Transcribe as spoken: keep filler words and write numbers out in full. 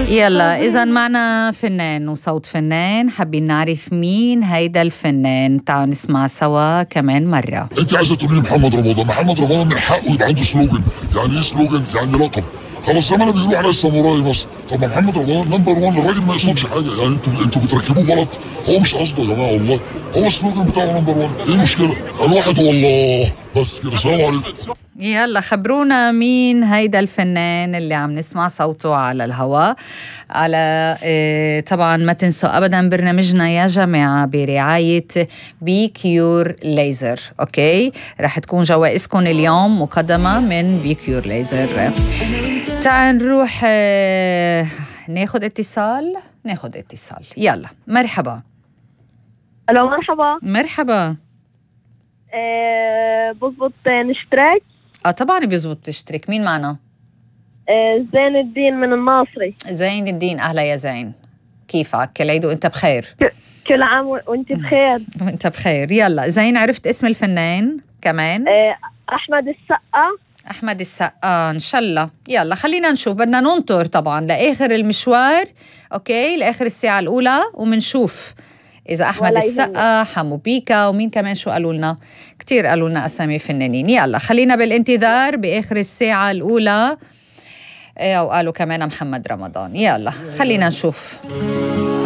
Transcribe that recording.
يلا إذا معنا فنان وصوت فنان، حابين نعرف مين هيدا الفنان. تعالوا نسمع سوا كمان مرة. انت عايزه تقولي محمد رمضان؟ محمد رمضان من حقه يبقى عنده سلوجن. يعني ايه سلوجن؟ يعني لقب. خلاص زي ما انا بيقولوا على الساموراي مثلا. طب محمد رمضان نمبر واحد، الراجل ما يقصدش حاجه. يعني انتوا انتوا بتركبوه غلط، هو مش قصده يا جماعه والله. هو السلوجن بتاعه نمبر واحد. ايه المشكله؟ الواحد هو الله. بس كده. السلام عليكم. يلا خبرونا مين هيدا الفنان اللي عم نسمع صوته على الهواء. على اه طبعا ما تنسوا ابدا برنامجنا يا جماعه برعايه بي كيور ليزر. اوكي، رح تكون جوائزكم اليوم مقدمه من بي كيور ليزر. تعال نروح اه ناخد اتصال ناخد اتصال يلا. مرحبا. الو مرحبا. مرحبا. أه بضبط نشترك؟ اه طبعا بيزبط تشترك. مين معنا؟ أه زين الدين من الناصري. زين الدين، اهلا يا زين، كيفك؟ كل عيد وانت بخير. كل عام وانت بخير. وانت بخير. يلا زين، عرفت اسم الفنان كمان؟ أه احمد السقا. احمد السقا ان شاء الله. يلا خلينا نشوف، بدنا ننطر طبعا لاخر المشوار. اوكي، لاخر الساعه الاولى ومنشوف إذا أحمد السقا، حمو بيكا، ومين كمان شو قالوا لنا؟ كتير قالوا لنا أسامي فنانين. يلا خلينا بالانتظار بآخر الساعة الأولى. أو قالوا كمان محمد رمضان. يلا خلينا نشوف.